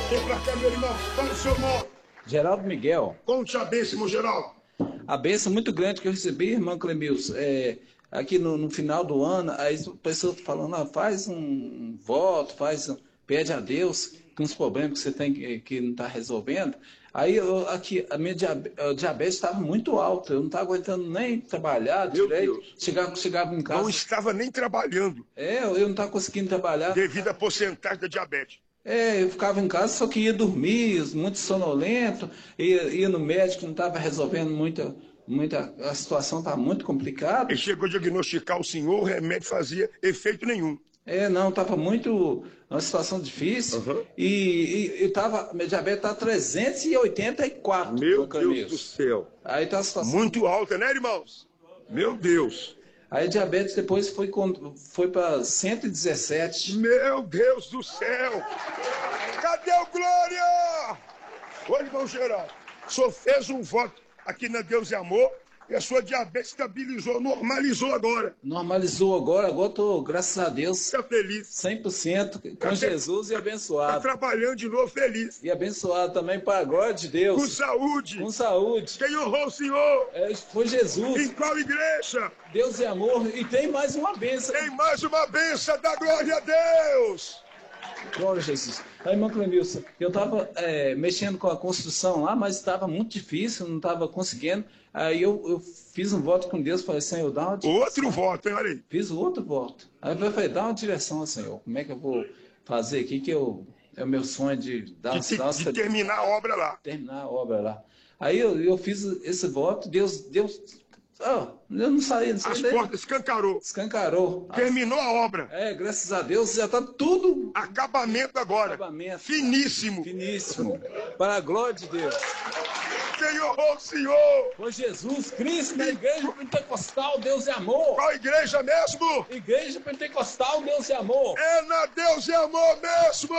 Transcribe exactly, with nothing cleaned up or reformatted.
Vem pra cá, meu irmão. Fala o seu nome. Geraldo Miguel. Conte a bênção, irmão Geraldo. A bênção muito grande que eu recebi, irmão Clemilson, é, aqui no, no final do ano, aí a pessoa falando, ah, faz um, um voto, faz um, pede a Deus que uns problemas que você tem que, que não está resolvendo. Aí eu, aqui, a minha diabetes estava muito alta, eu não estava aguentando nem trabalhar Meu direito. Deus. Chegava, chegava em casa. Não estava nem trabalhando. É, eu não estava conseguindo trabalhar. Devido à porcentagem da diabetes. É, eu ficava em casa, só que ia dormir, muito sonolento, ia, ia no médico, não estava resolvendo muita, muita, a situação estava muito complicada. Ele chegou a diagnosticar o senhor, o remédio fazia efeito nenhum. É, não, estava muito, uma situação difícil, Uhum. e, e, e tava, meu diabetes está trezentos e oitenta e quatro. Meu Deus do céu. Aí tá a situação... Muito alta, né, irmãos? Meu Deus. Aí a diabetes depois foi, foi para cento e dezessete. Meu Deus do céu! Cadê o Glória? Ô, irmão Geraldo, o senhor fez um voto aqui na Deus e Amor e a sua diabetes estabilizou, normalizou agora. Normalizou agora, agora estou, graças a Deus, Fica feliz. cem por cento com Tá Jesus e abençoado. Está trabalhando de novo feliz. E abençoado também para a glória de Deus. Com saúde. Com saúde. Quem honrou o Senhor? É, foi Jesus. Em qual igreja? Deus é amor. E tem mais uma bênção. Tem mais uma bênção da glória a Deus. Glória a Jesus. Aí, irmão Clemilson, eu estava é, mexendo com a construção lá, mas estava muito difícil, não estava conseguindo. Aí eu, eu fiz um voto com Deus, falei, Senhor, dá uma direção. Outro voto, hein? Olha aí. Fiz outro voto. Aí eu falei, dá uma direção, Senhor. Como é que eu vou fazer aqui, que eu, é o meu sonho de dar De, uma de, de terminar a obra lá. Terminar a obra lá. Aí eu, eu fiz esse voto, Deus, Deus, oh, eu não saí, não saí. As portas escancarou. Escancarou. Terminou a obra. É, graças a Deus, já está tudo. Acabamento agora. Acabamento. Finíssimo. Finíssimo. Para a glória de Deus. Quem honrou o Senhor? Foi Jesus Cristo, na igreja pentecostal, Deus é amor. Qual igreja mesmo? Igreja pentecostal, Deus é amor. É na Deus e Amor mesmo.